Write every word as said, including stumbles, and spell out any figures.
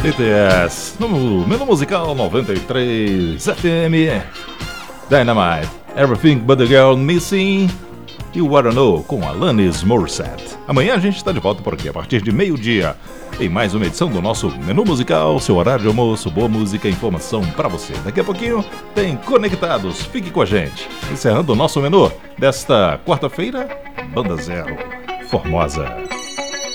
B T S, no Menu Musical noventa e três F M, Dynamite, Everything But The Girl Missing e Wanna Know com Alanis Morissette. Amanhã a gente está de volta por aqui a partir de meio-dia em mais uma edição do nosso Menu Musical, seu horário de almoço, boa música e informação para você. Daqui a pouquinho tem Conectados, fique com a gente. Encerrando o nosso menu desta quarta-feira, Banda Zero, Formosa.